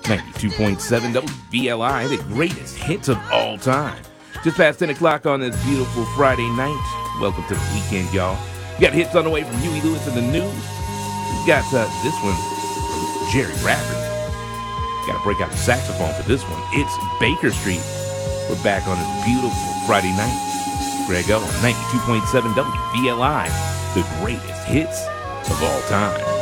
92.7 WVLI, the greatest hits of all time. Just past 10 o'clock on this beautiful Friday night. Welcome to the weekend, y'all. We got hits on the way from Huey Lewis in the news. We got this one from Jerry Rafferty. Got to break out the saxophone for this one. It's Baker Street. We're back on this beautiful Friday night. Greg O, 92.7 WVLI, the greatest hits of all time.